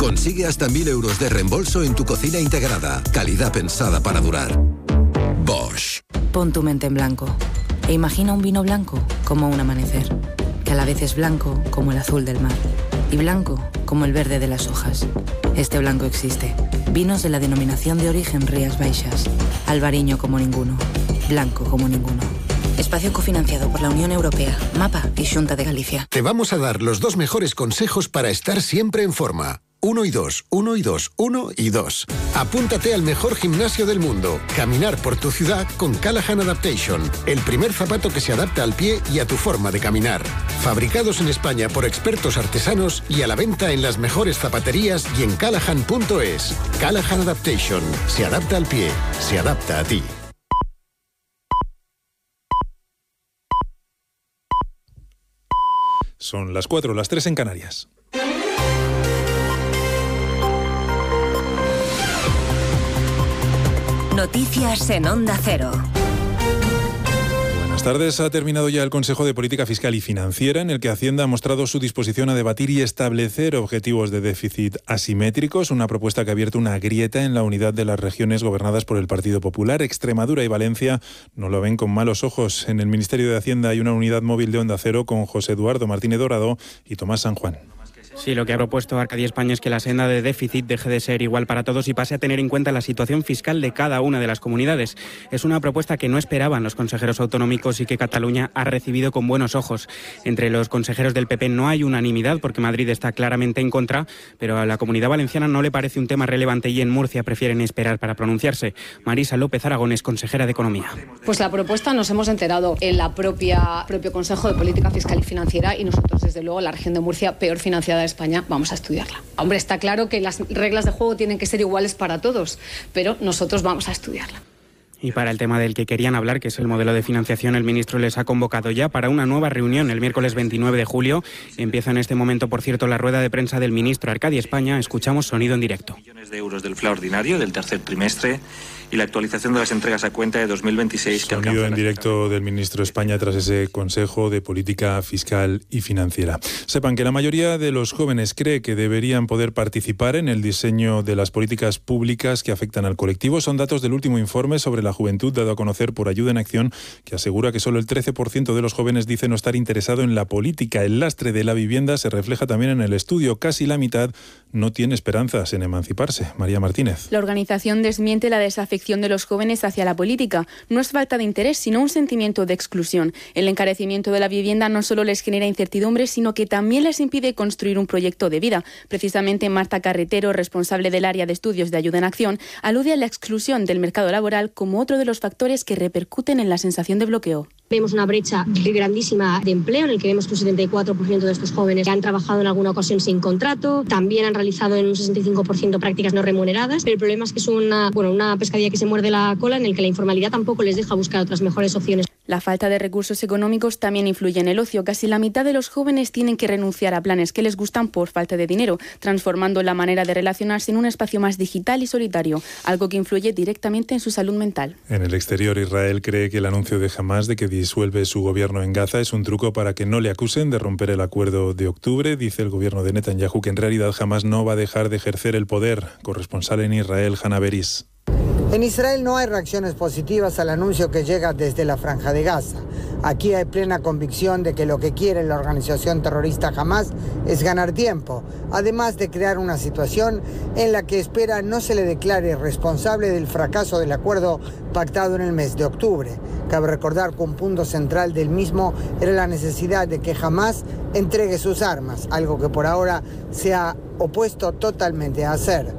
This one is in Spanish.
Consigue hasta 1.000 euros de reembolso en tu cocina integrada. Calidad pensada para durar. Bosch. Pon tu mente en blanco e imagina un vino blanco como un amanecer, que a la vez es blanco como el azul del mar y blanco como el verde de las hojas. Este blanco existe. Vinos de la denominación de origen Rías Baixas. Albariño como ninguno. Blanco como ninguno. Espacio cofinanciado por la Unión Europea, MAPA y Xunta de Galicia. Te vamos a dar los 2 mejores consejos para estar siempre en forma. 1 y 2, 1 y 2, 1 y 2. Apúntate al mejor gimnasio del mundo. Caminar por tu ciudad con Callahan Adaptation. El primer zapato que se adapta al pie y a tu forma de caminar. Fabricados en España por expertos artesanos y a la venta en las mejores zapaterías y en callahan.es. Callahan Adaptation. Se adapta al pie. Se adapta a ti. Son las 4, las 3 en Canarias. Noticias en Onda Cero. Buenas tardes. Ha terminado ya el Consejo de Política Fiscal y Financiera, en el que Hacienda ha mostrado su disposición a debatir y establecer objetivos de déficit asimétricos, una propuesta que ha abierto una grieta en la unidad de las regiones gobernadas por el Partido Popular. Extremadura y Valencia no lo ven con malos ojos. En el Ministerio de Hacienda hay una unidad móvil de Onda Cero con José Eduardo Martínez Dorado y Tomás San Juan. Sí, lo que ha propuesto Arcadia España es que la senda de déficit deje de ser igual para todos y pase a tener en cuenta la situación fiscal de cada una de las comunidades. Es una propuesta que no esperaban los consejeros autonómicos y que Cataluña ha recibido con buenos ojos. Entre los consejeros del PP no hay unanimidad porque Madrid está claramente en contra, pero a la Comunidad Valenciana no le parece un tema relevante y en Murcia prefieren esperar para pronunciarse. Marisa López Aragón es consejera de Economía. Pues la propuesta nos hemos enterado en la propio Consejo de Política Fiscal y Financiera y nosotros, desde luego, la región de Murcia, peor financiada de España, vamos a estudiarla. Hombre, está claro que las reglas de juego tienen que ser iguales para todos, pero nosotros vamos a estudiarla. Y para el tema del que querían hablar, que es el modelo de financiación, el ministro les ha convocado ya para una nueva reunión el miércoles 29 de julio. Empieza en este momento, por cierto, la rueda de prensa del ministro. Arcadia España, escuchamos sonido en directo. Millones de euros del FLA ordinario del tercer trimestre y la actualización de las entregas a cuenta de 2026. Sonido en directo del ministro España tras ese Consejo de Política Fiscal y Financiera. Sepan que la mayoría de los jóvenes cree que deberían poder participar en el diseño de las políticas públicas que afectan al colectivo. Son datos del último informe sobre la juventud dado a conocer por Ayuda en Acción, que asegura que solo el 13% de los jóvenes dice no estar interesado en la política. El lastre de la vivienda se refleja también en el estudio. Casi la mitad no tiene esperanzas en emanciparse. María Martínez. La organización desmiente la desafección de los jóvenes hacia la política. No es falta de interés, sino un sentimiento de exclusión. El encarecimiento de la vivienda no solo les genera incertidumbre, sino que también les impide construir un proyecto de vida. Precisamente Marta Carretero, responsable del área de estudios de Ayuda en Acción, alude a la exclusión del mercado laboral como otro de los factores que repercuten en la sensación de bloqueo. Vemos una brecha grandísima de empleo, en el que vemos que un 74% de estos jóvenes han trabajado en alguna ocasión sin contrato, también han realizado en un 65% prácticas no remuneradas, pero el problema es que es una pescadilla que se muerde la cola, en el que la informalidad tampoco les deja buscar otras mejores opciones. La falta de recursos económicos también influye en el ocio. Casi la mitad de los jóvenes tienen que renunciar a planes que les gustan por falta de dinero, transformando la manera de relacionarse en un espacio más digital y solitario, algo que influye directamente en su salud mental. En el exterior, Israel cree que el anuncio de Hamás de que disuelve su gobierno en Gaza es un truco para que no le acusen de romper el acuerdo de octubre. Dice el gobierno de Netanyahu que en realidad Hamás no va a dejar de ejercer el poder. Corresponsal en Israel, Hannah Beris. En Israel no hay reacciones positivas al anuncio que llega desde la Franja de Gaza. Aquí hay plena convicción de que lo que quiere la organización terrorista Hamás es ganar tiempo, además de crear una situación en la que espera no se le declare responsable del fracaso del acuerdo pactado en el mes de octubre. Cabe recordar que un punto central del mismo era la necesidad de que Hamás entregue sus armas, algo que por ahora se ha opuesto totalmente a hacer.